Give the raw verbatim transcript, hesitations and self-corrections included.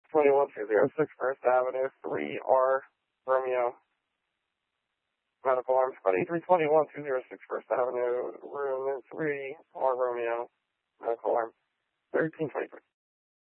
twenty-one two zero six First Avenue, three R Romeo. Medical arms, twenty-three twenty-one two zero six First Avenue, room three R Romeo. Medical arm, thirteen twenty-three.